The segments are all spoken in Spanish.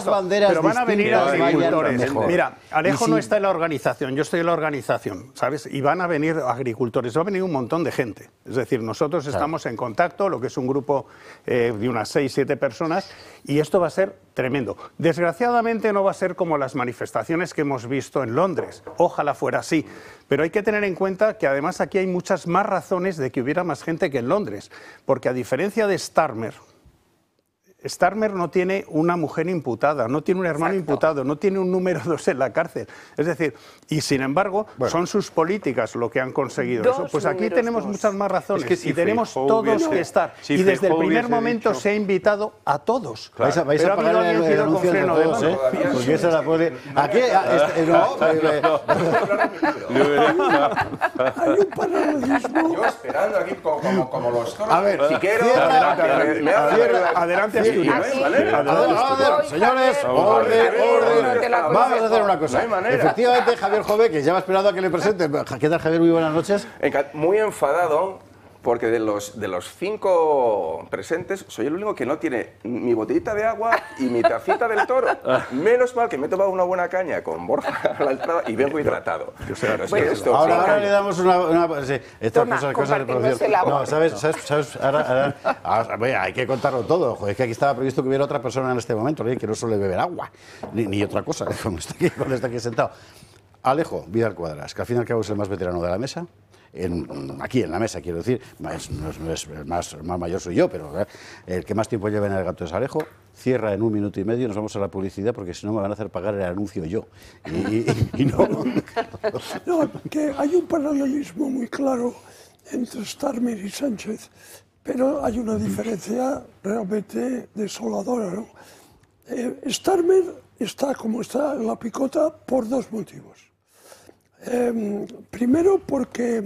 banderas pero van a venir agricultores. Mira, Alejo si... no está en la organización, yo estoy en la organización, ¿sabes? Y van a venir agricultores, va a venir un montón de gente. Es decir, nosotros estamos en contacto, lo que es un grupo de unas 6, 7 personas, y esto va a ser tremendo. Desgraciadamente no va a ser como las manifestaciones que hemos visto en Londres. Ojalá fuera así. Pero hay que tener en cuenta que además aquí hay muchas más razones de que hubiera más gente que en Londres. Porque a diferencia de Starmer no tiene una mujer imputada, no tiene un hermano imputado, no tiene un número 2 en la cárcel. Es decir, y sin embargo, son sus políticas lo que han conseguido eso. Pues aquí tenemos muchas más razones, es que y tenemos todos que estar. Y desde el primer momento se ha invitado a todos. Claro. Vais a pagar el anuncio de todos, ¿eh? Porque esa la puede... Aquí... Hay un paralelismo. Yo esperando aquí como los toros. A ver, si quiero... Adelante. Señores, orden. Vamos a hacer una cosa. Efectivamente, Javier Jové, que ya va esperando a que le presente. ¿Qué tal, Javier? Muy buenas noches. Muy enfadado, porque de los 5 presentes, soy el único que no tiene mi botellita de agua y mi tacita del toro. Menos mal que me he tomado una buena caña con Borja a la entrada y vengo hidratado. Ahora le damos una sí, estas cosas de producción. No, ¿sabes? Ahora, hay que contarlo todo. Joder, es que aquí estaba previsto que hubiera otra persona en este momento, que no suele beber agua, ni otra cosa, cuando está aquí sentado. Alejo Vidal Quadras, que al fin y al cabo es el más veterano de la mesa. Aquí en la mesa, quiero decir, no es el más mayor soy yo, pero el que más tiempo lleva en el gato es Alejo. Cierra en 1 minuto y medio, nos vamos a la publicidad porque si no me van a hacer pagar el anuncio yo. Y no. No, que hay un paralelismo muy claro entre Starmer y Sánchez, pero hay una diferencia realmente desoladora, ¿no? Starmer está como está en la picota por 2 motivos. Primero porque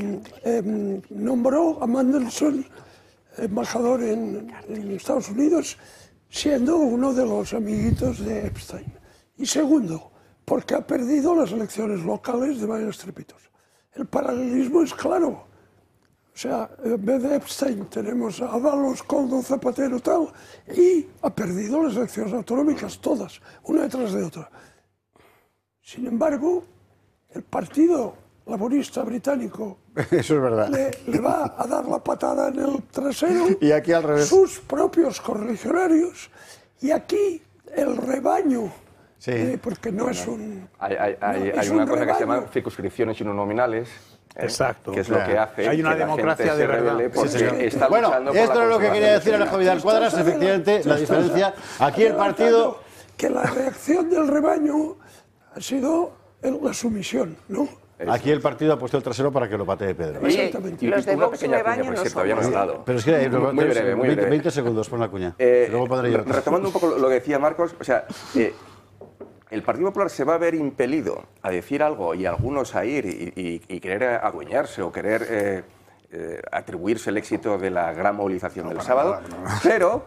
nombró a Mandelson embajador en Estados Unidos, siendo uno de los amiguitos de Epstein. Y segundo, porque ha perdido las elecciones locales de manera estrepitosa. El paralelismo es claro. O sea, en vez de Epstein tenemos a Ábalos, Koldo, Zapatero, tal, y ha perdido las elecciones autonómicas todas, una detrás de otra. Sin embargo, el Partido Laborista británico eso es verdad. Le va a dar la patada en el trasero y aquí al revés. Sus propios correligionarios, y aquí el rebaño, porque no es un... Hay una cosa que se llama circunscripciones uninominales. Exacto. Que es lo que hace. Hay una democracia de verdad. Bueno, esto es lo que quería decir Alejo Vidal Quadras. Efectivamente, la diferencia. Aquí el partido. Que la reacción del rebaño ha sido la sumisión, ¿no? Aquí el partido ha puesto el trasero para que lo patee Pedro. Exactamente. Y los de Vox y rebaño no son. Pero es que muy breve. 20 segundos, pon la cuña. Luego podré yo. Retomando un poco lo que decía Marcos, o sea, el Partido Popular se va a ver impelido a decir algo y algunos a ir y querer adueñarse o querer atribuirse el éxito de la gran movilización del sábado, pero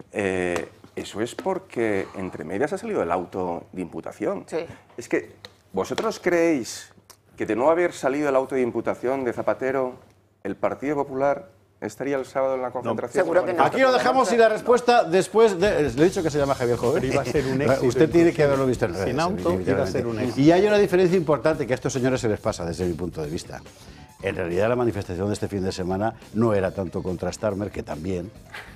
eso es porque entre medias ha salido el auto de imputación. Sí. Es que vosotros creéis que de no haber salido el auto de imputación de Zapatero, el Partido Popular estaría el sábado en la concentración. Seguro que no. Aquí lo dejamos y la respuesta después de... Le he dicho que se llama Javier Jové. Iba a ser un éxito. Usted tiene que haberlo visto en redes. Sin auto iba a ser un éxito. Y hay una diferencia importante que a estos señores se les pasa desde mi punto de vista. En realidad la manifestación de este fin de semana no era tanto contra Starmer, que también,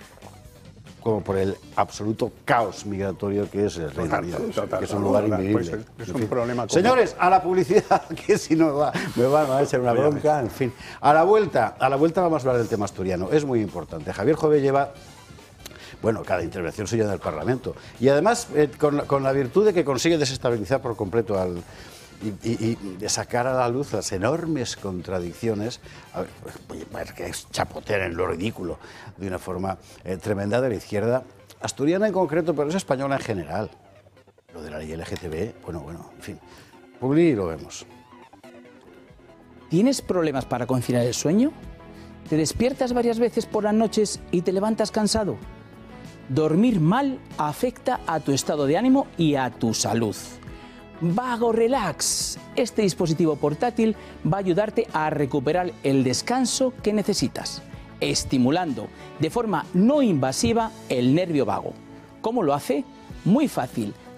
como por el absoluto caos migratorio que es el Reino Unido, que es un lugar invivible. Pues es un problema común. Señores, a la publicidad, que si no me van a echar una bronca, en fin. A la vuelta vamos a hablar del tema asturiano, es muy importante. Javier Jové lleva, bueno, cada intervención suya en el Parlamento, y además con la virtud de que consigue desestabilizar por completo al... Y de sacar a la luz las enormes contradicciones, que es chapotear en lo ridículo de una forma tremenda de la izquierda asturiana en concreto, pero es española en general. Lo de la ley LGTB, bueno, en fin. Publi y lo vemos. ¿Tienes problemas para conciliar el sueño? ¿Te despiertas varias veces por las noches y te levantas cansado? Dormir mal afecta a tu estado de ánimo y a tu salud. Vago Relax. Este dispositivo portátil va a ayudarte a recuperar el descanso que necesitas, estimulando de forma no invasiva el nervio vago. ¿Cómo lo hace? Muy fácil.